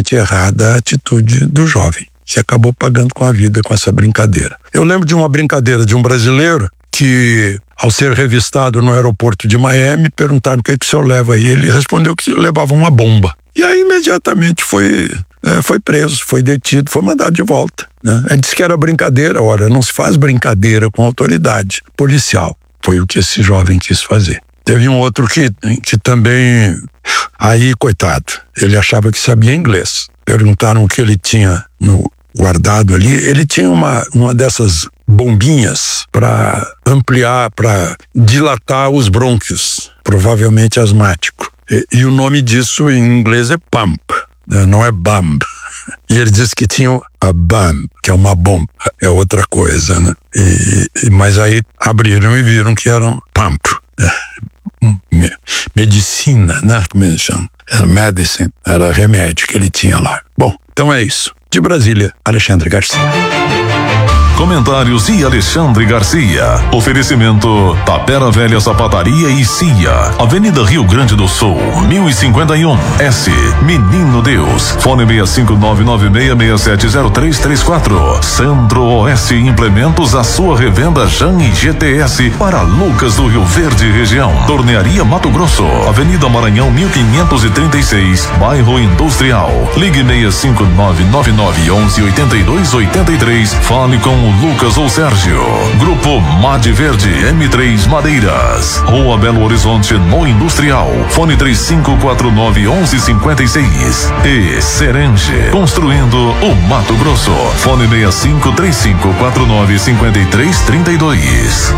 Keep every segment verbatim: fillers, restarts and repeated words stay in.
completamente errada a atitude do jovem, que acabou pagando com a vida com essa brincadeira. Eu lembro de uma brincadeira de um brasileiro que, ao ser revistado no aeroporto de Miami, perguntaram o que, é que o senhor leva aí. Ele respondeu que levava uma bomba. E aí imediatamente foi, é, foi preso, foi detido, foi mandado de volta, né? Ele disse que era brincadeira. Ora, não se faz brincadeira com autoridade policial. Foi o que esse jovem quis fazer. Teve um outro que, que também, aí, coitado, ele achava que sabia inglês. Perguntaram o que ele tinha no guardado ali. Ele tinha uma, uma dessas bombinhas para ampliar, para dilatar os brônquios, provavelmente asmático. E, e o nome disso em inglês é pump, né? Não é bump. E ele disse que tinha a bump, que é uma bomba, é outra coisa, né? E, e, mas aí abriram e viram que era um pump. Medicina, né? Como eles chamam? Era medicine, era remédio que ele tinha lá. Bom, então é isso. De Brasília, Alexandre Garcia. Comentários de Alexandre Garcia. Oferecimento Tapera Velha Sapataria e C I A. Avenida Rio Grande do Sul, mil e cinquenta e um, S. Menino Deus. Fone seis cinco nove nove seis seis sete zero três três quatro. Centro-Oeste Implementos, a sua revenda Jan e G T S para Lucas do Rio Verde região. Tornearia Mato Grosso, Avenida Maranhão mil quinhentos e trinta e seis, Bairro Industrial. Ligue seis cinco nove nove nove onze oitenta e dois oitenta e três. Fale com o Lucas ou Sérgio. Grupo Made Verde M três Madeiras. Rua Belo Horizonte no Industrial. Fone três cinco quatro nove onze cinquenta e seis. E Serenge, construindo o Mato Grosso. Fone seis cinco três cinco quatro nove cinco três três dois.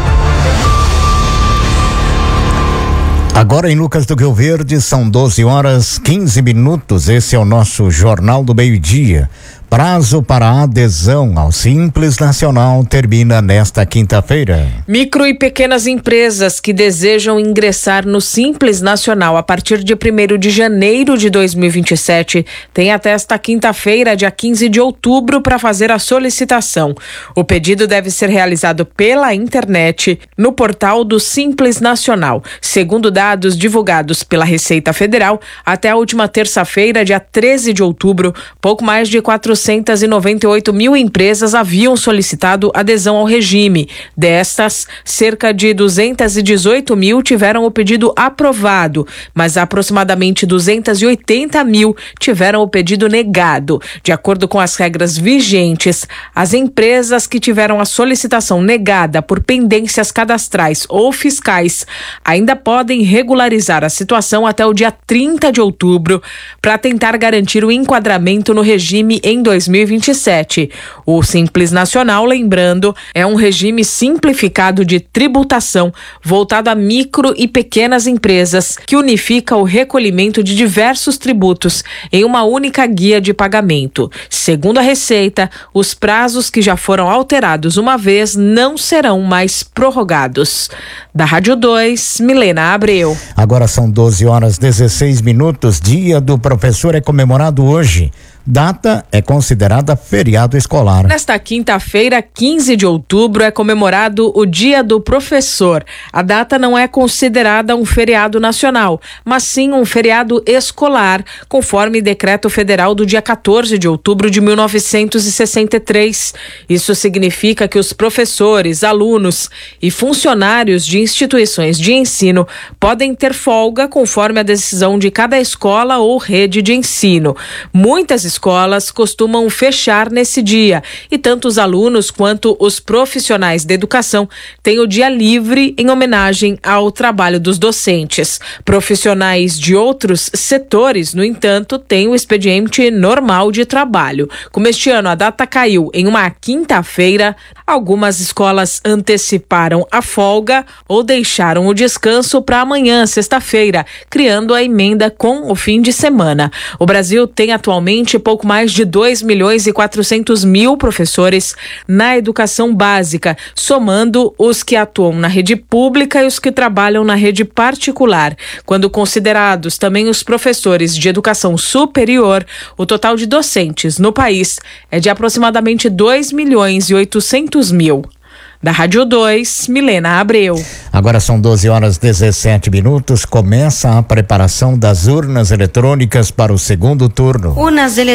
Agora em Lucas do Rio Verde são doze horas quinze minutos. Esse é o nosso Jornal do Meio-Dia. Prazo para a adesão ao Simples Nacional termina nesta quinta-feira. Micro e pequenas empresas que desejam ingressar no Simples Nacional a partir de primeiro de janeiro de dois mil e vinte e sete têm até esta quinta-feira, dia quinze de outubro, para fazer a solicitação. O pedido deve ser realizado pela internet no portal do Simples Nacional. Segundo dados divulgados pela Receita Federal, até a última terça-feira, dia treze de outubro, pouco mais de quatrocentas e noventa e oito mil empresas haviam solicitado adesão ao regime. Destas, cerca de duzentas e dezoito mil tiveram o pedido aprovado, mas aproximadamente duzentas e oitenta mil tiveram o pedido negado. De acordo com as regras vigentes, as empresas que tiveram a solicitação negada por pendências cadastrais ou fiscais ainda podem regularizar a situação até o dia trinta de outubro para tentar garantir o enquadramento no regime em dois mil e vinte e sete. O Simples Nacional, lembrando, é um regime simplificado de tributação voltado a micro e pequenas empresas que unifica o recolhimento de diversos tributos em uma única guia de pagamento. Segundo a Receita, os prazos que já foram alterados uma vez não serão mais prorrogados. Da Rádio dois, Milena Abreu. Agora são doze horas dezesseis minutos. Dia do Professor é comemorado hoje. Data é considerada feriado escolar. Nesta quinta-feira, quinze de outubro, é comemorado o Dia do Professor. A data não é considerada um feriado nacional, mas sim um feriado escolar, conforme decreto federal do dia quatorze de outubro de mil novecentos e sessenta e três. Isso significa que os professores, alunos e funcionários de instituições de ensino podem ter folga conforme a decisão de cada escola ou rede de ensino. Muitas escolas costumam fechar nesse dia e tanto os alunos quanto os profissionais da educação têm o dia livre em homenagem ao trabalho dos docentes. Profissionais de outros setores, no entanto, têm o expediente normal de trabalho. Como este ano a data caiu em uma quinta-feira, algumas escolas anteciparam a folga ou deixaram o descanso para amanhã, sexta-feira, criando a emenda com o fim de semana. O Brasil tem atualmente pouco mais de dois milhões e quatrocentos mil professores na educação básica, somando os que atuam na rede pública e os que trabalham na rede particular. Quando considerados também os professores de educação superior, o total de docentes no país é de aproximadamente dois milhões e oitocentos mil. Da Rádio dois, Milena Abreu. Agora são doze horas dezessete minutos. Começa a preparação das urnas eletrônicas para o segundo turno. Urnas eletrônicas.